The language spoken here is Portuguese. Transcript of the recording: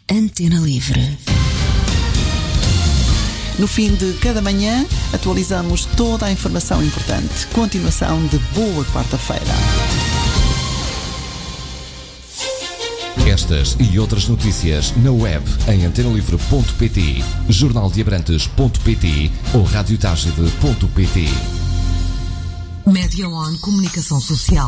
Antena Livre. No fim de cada manhã, atualizamos toda a informação importante. Continuação de boa quarta-feira. Estas e outras notícias na web em antenalivre.pt, jornaldeabrantes.pt ou radiotagide.pt. Média On Comunicação Social.